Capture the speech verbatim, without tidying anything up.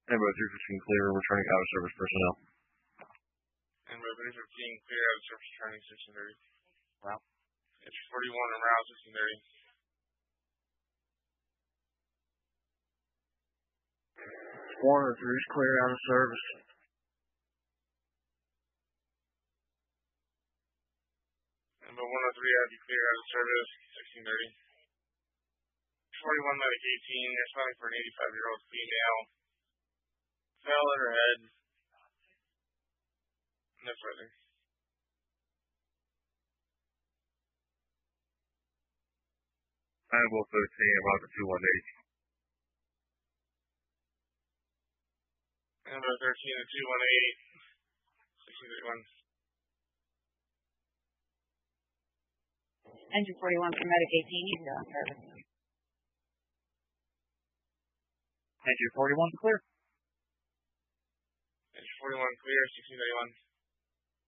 Number three fifteen clear, returning out of service personnel. Number three fifteen clear out of service, returning sixteen thirty. Wow. It's forty-one en route, sixteen thirty. one oh three is clear out of service. Number one oh three, I be clear out of service, sixteen thirty. forty-one medic eighteen, responding for an eighty-five-year-old female. Fell at her head. No further. Animal thirteen, Rocket two one eight. Number thirteen and two one eight, sixteen thirty-one. Engine forty-one for medic eighteen, you're on service. Engine forty-one clear. Engine forty-one clear, sixteen thirty-one.